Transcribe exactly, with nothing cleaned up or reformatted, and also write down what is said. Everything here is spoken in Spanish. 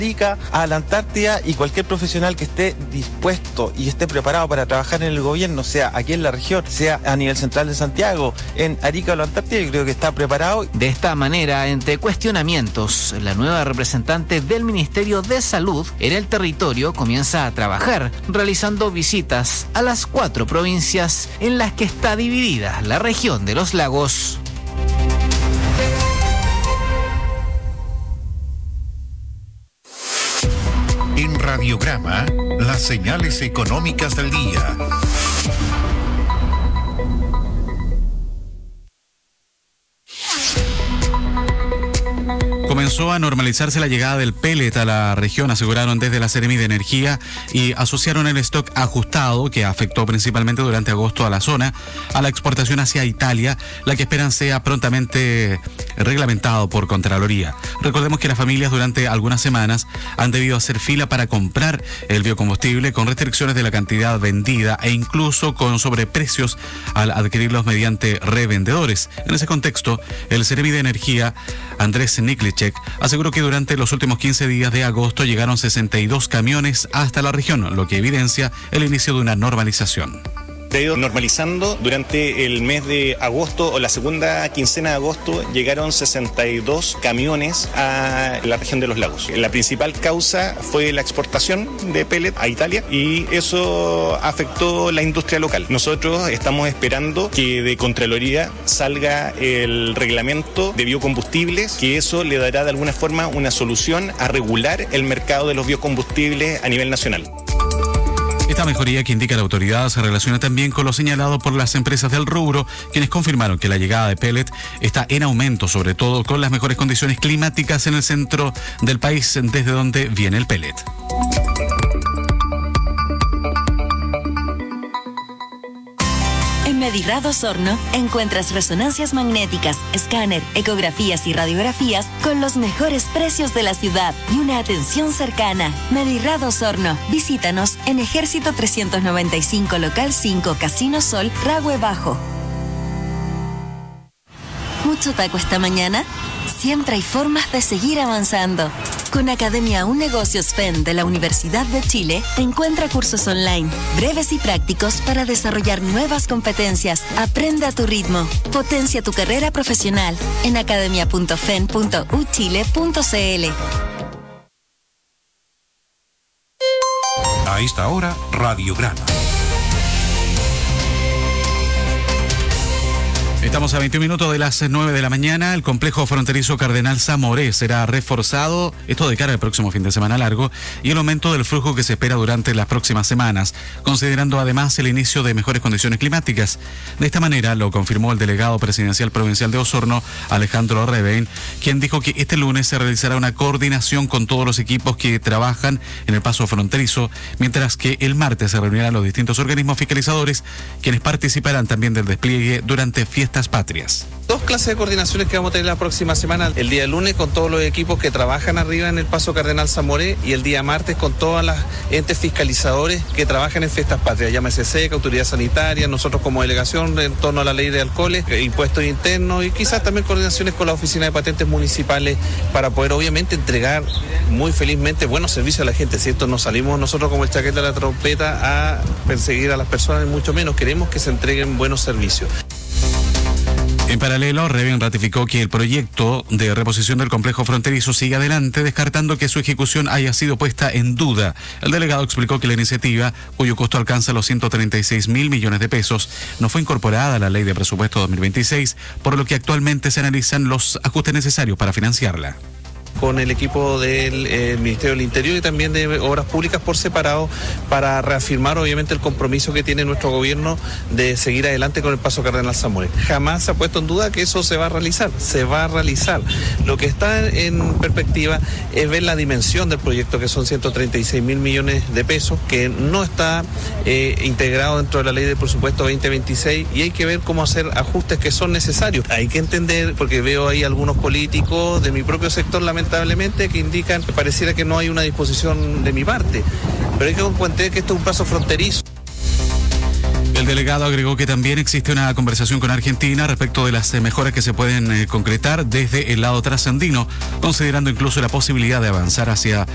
a la Antártida, y cualquier profesional que esté dispuesto y esté preparado para trabajar en el gobierno, sea aquí en la región, sea a nivel central de Santiago, en Arica o la Antártida, yo creo que está preparado. De esta manera, entre cuestionamientos, la nueva representante del Ministerio de Salud en el territorio comienza a trabajar, realizando visitas a las cuatro provincias en las que está dividida la región de los lagos. En Radiograma, las señales económicas del día. Comenzó a normalizarse la llegada del pellet a la región, aseguraron desde la Seremi de Energía, y asociaron el stock ajustado que afectó principalmente durante agosto a la zona, a la exportación hacia Italia, la que esperan sea prontamente reglamentado por Contraloría. Recordemos que las familias durante algunas semanas han debido hacer fila para comprar el biocombustible con restricciones de la cantidad vendida e incluso con sobreprecios al adquirirlos mediante revendedores. En ese contexto, el Seremi de Energía, Andrés Niklicek, aseguró que durante los últimos quince días de agosto llegaron sesenta y dos camiones hasta la región, lo que evidencia el inicio de una normalización. Se ha ido normalizando durante el mes de agosto o la segunda quincena de agosto. Llegaron sesenta y dos camiones a la región de los lagos. La principal causa fue la exportación de pellet a Italia y eso afectó la industria local. Nosotros estamos esperando que de Contraloría salga el reglamento de biocombustibles, que eso le dará de alguna forma una solución a regular el mercado de los biocombustibles a nivel nacional. Esta mejoría que indica la autoridad se relaciona también con lo señalado por las empresas del rubro, quienes confirmaron que la llegada de pellet está en aumento, sobre todo con las mejores condiciones climáticas en el centro del país, desde donde viene el pellet. En Medirad Osorno encuentras resonancias magnéticas, escáner, ecografías y radiografías con los mejores precios de la ciudad y una atención cercana. Medirad Osorno. Visítanos en Ejército trescientos noventa y cinco, Local cinco, Casino Sol, Rahue Bajo. ¿Mucho taco esta mañana? Siempre hay formas de seguir avanzando. Con Academia Un Negocios F E N de la Universidad de Chile, encuentra cursos online, breves y prácticos para desarrollar nuevas competencias. Aprende a tu ritmo. Potencia tu carrera profesional en academia punto fen punto u chile punto c l. A esta hora, Radiograma. Estamos a veintiún minutos de las nueve de la mañana. El complejo fronterizo Cardenal Zamoré será reforzado, esto de cara al próximo fin de semana largo, y el aumento del flujo que se espera durante las próximas semanas, considerando además el inicio de mejores condiciones climáticas. De esta manera lo confirmó el delegado presidencial provincial de Osorno, Alejandro Rebein, quien dijo que este lunes se realizará una coordinación con todos los equipos que trabajan en el paso fronterizo, mientras que el martes se reunirán los distintos organismos fiscalizadores, quienes participarán también del despliegue durante fiestas patrias. Dos clases de coordinaciones que vamos a tener la próxima semana. El día lunes con todos los equipos que trabajan arriba en el paso Cardenal Zamoré, y el día martes con todas las entes fiscalizadores que trabajan en fiestas patrias, llámese SECA, Autoridad Sanitaria, nosotros como delegación en torno a la ley de alcoholes, impuestos internos, y quizás también coordinaciones con la oficina de patentes municipales para poder obviamente entregar muy felizmente buenos servicios a la gente. Si esto no salimos nosotros como el chaqueta de la trompeta a perseguir a las personas, mucho menos queremos que se entreguen buenos servicios. En paralelo, Reven ratificó que el proyecto de reposición del complejo fronterizo sigue adelante, descartando que su ejecución haya sido puesta en duda. El delegado explicó que la iniciativa, cuyo costo alcanza los ciento treinta y seis mil millones de pesos, no fue incorporada a la Ley de Presupuesto dos mil veintiséis, por lo que actualmente se analizan los ajustes necesarios para financiarla. Con el equipo del eh, Ministerio del Interior y también de Obras Públicas por separado, para reafirmar obviamente el compromiso que tiene nuestro gobierno de seguir adelante con el paso Cardenal Zamoré. Jamás se ha puesto en duda que eso se va a realizar, se va a realizar. Lo que está en perspectiva es ver la dimensión del proyecto, que son ciento treinta y seis mil millones de pesos, que no está eh, integrado dentro de la Ley de Presupuesto veinte veintiséis, y hay que ver cómo hacer ajustes que son necesarios. Hay que entender, porque veo ahí algunos políticos de mi propio sector, lamentablemente, lamentablemente, que indican que pareciera que no hay una disposición de mi parte, pero hay que entender que esto es un paso fronterizo. El delegado agregó que también existe una conversación con Argentina respecto de las mejoras que se pueden eh, concretar desde el lado trasandino, considerando incluso la posibilidad de avanzar hacia